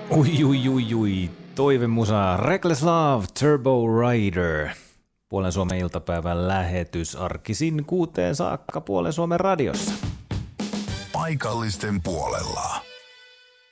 Ui. Toivemusa Reckless Love, Turbo Rider. Puolen Suomen iltapäivän lähetys arkisin 6 saakka Puolen Suomen radiossa. Paikallisten puolella.